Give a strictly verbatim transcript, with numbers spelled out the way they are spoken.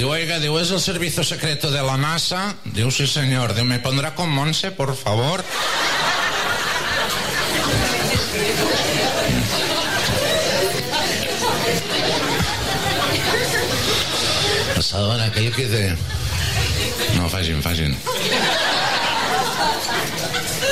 Diu, oiga, diu, ¿es el servicio secreto de la NASA? Diu, sí, señor. Diu, ¿me pondrá con Monse, por favor? Passaven aquell que té... No, facin, facin.